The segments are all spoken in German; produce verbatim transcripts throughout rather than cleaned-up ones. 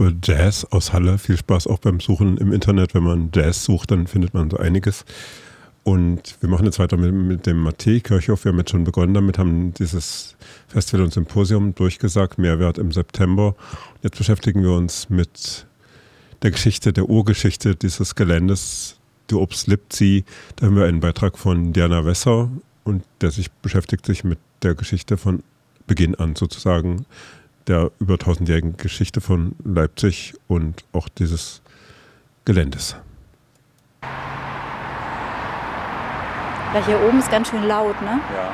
Gruppe Jazz aus Halle. Viel Spaß auch beim Suchen im Internet. Wenn man Jazz sucht, dann findet man so einiges. Und wir machen jetzt weiter mit, mit dem Matthäi-Kirchhof. Wir haben jetzt schon begonnen damit, haben dieses Festival und Symposium durchgesagt, Mehrwert im September. Jetzt beschäftigen wir uns mit der Geschichte, der Urgeschichte dieses Geländes, die Obst Lipzi. Da haben wir einen Beitrag von Diana Wesser und der sich beschäftigt sich mit der Geschichte von Beginn an sozusagen, der über tausendjährigen Geschichte von Leipzig und auch dieses Geländes. Ja, hier oben ist ganz schön laut, ne? Ja.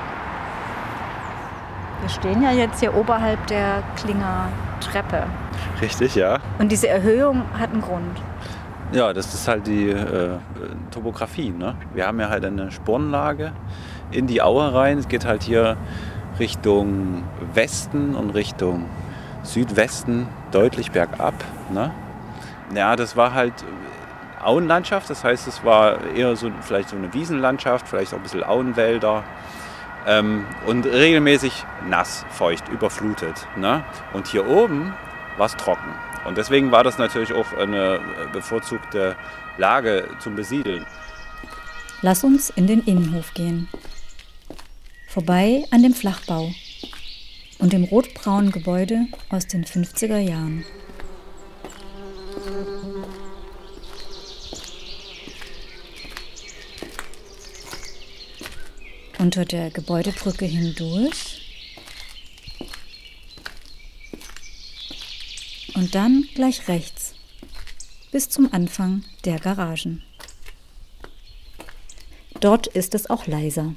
Wir stehen ja jetzt hier oberhalb der Klinger Treppe. Richtig, ja. Und diese Erhöhung hat einen Grund. Ja, das ist halt die äh, Topografie, ne? Wir haben ja halt eine Spornlage in die Aue rein. Es geht halt hier Richtung Westen und Richtung Südwesten deutlich bergab, ne? Ja, das war halt Auenlandschaft, das heißt, es war eher so vielleicht so eine Wiesenlandschaft, vielleicht auch ein bisschen Auenwälder ähm, und regelmäßig nass, feucht, überflutet, ne? Und hier oben war es trocken und deswegen war das natürlich auch eine bevorzugte Lage zum Besiedeln. Lass uns in den Innenhof gehen. Vorbei an dem Flachbau und dem rotbraunen Gebäude aus den fünfziger Jahren. Unter der Gebäudebrücke hindurch und dann gleich rechts bis zum Anfang der Garagen. Dort ist es auch leiser.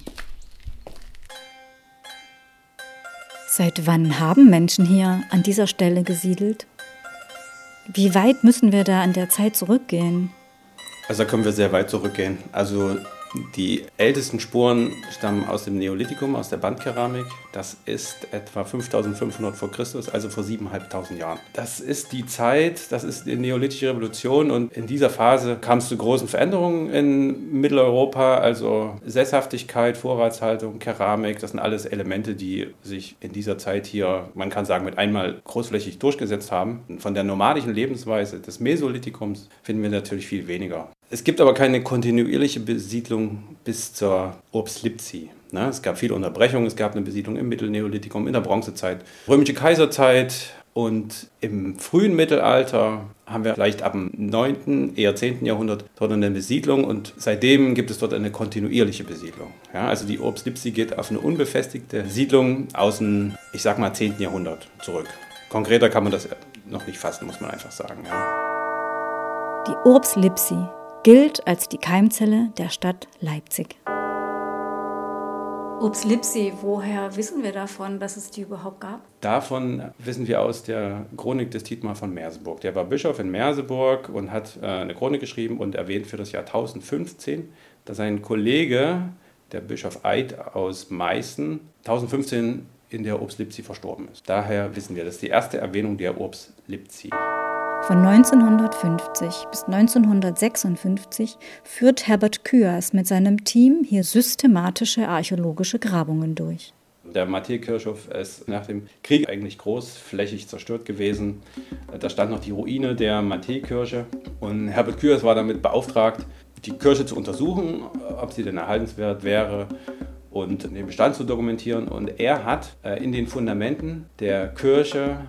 Seit wann haben Menschen hier an dieser Stelle gesiedelt? Wie weit müssen wir da an der Zeit zurückgehen? Also da können wir sehr weit zurückgehen. Also die ältesten Spuren stammen aus dem Neolithikum, aus der Bandkeramik. Das ist etwa fünftausendfünfhundert vor Christus, also vor siebentausendfünfhundert Jahren. Das ist die Zeit, das ist die neolithische Revolution und in dieser Phase kam es zu großen Veränderungen in Mitteleuropa, also Sesshaftigkeit, Vorratshaltung, Keramik, das sind alles Elemente, die sich in dieser Zeit hier, man kann sagen, mit einmal großflächig durchgesetzt haben. Von der nomadischen Lebensweise des Mesolithikums finden wir natürlich viel weniger. Es gibt aber keine kontinuierliche Besiedlung bis zur Obst Lipzi. Ne? Es gab viele Unterbrechungen, es gab eine Besiedlung im Mittelneolithikum, in der Bronzezeit, römische Kaiserzeit und im frühen Mittelalter haben wir vielleicht ab dem neunten, eher zehnten Jahrhundert dort eine Besiedlung und seitdem gibt es dort eine kontinuierliche Besiedlung. Ja? Also die Obst Lipzi geht auf eine unbefestigte Siedlung aus dem, ich sag mal, zehnten Jahrhundert zurück. Konkreter kann man das noch nicht fassen, muss man einfach sagen. Ja? Die Obst Lipzi gilt als die Keimzelle der Stadt Leipzig. Obst Lipzi, woher wissen wir davon, dass es die überhaupt gab? Davon wissen wir aus der Chronik des Dietmar von Merseburg. Der war Bischof in Merseburg und hat äh, eine Chronik geschrieben und erwähnt für das Jahr tausendfünfzehn, dass sein Kollege, der Bischof Eid aus Meißen, tausendfünfzehn in der Obst Lipzi verstorben ist. Daher wissen wir, das ist die erste Erwähnung der Obst Lipzi. Von neunzehnhundertfünfzig bis neunzehnhundertsechsundfünfzig führt Herbert Küas mit seinem Team hier systematische archäologische Grabungen durch. Der Matthäi-Kirchhof ist nach dem Krieg eigentlich großflächig zerstört gewesen. Da stand noch die Ruine der Matthäi-Kirche und Herbert Küas war damit beauftragt, die Kirche zu untersuchen, ob sie denn erhaltenswert wäre und den Bestand zu dokumentieren. Und er hat in den Fundamenten der Kirche